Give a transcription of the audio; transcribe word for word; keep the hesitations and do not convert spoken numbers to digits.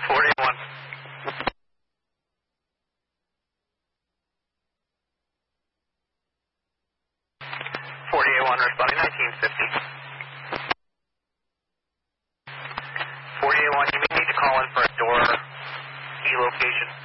forty-one. forty-eight one responding nineteen fifty. forty-eight one, you may need to call in for a door key location.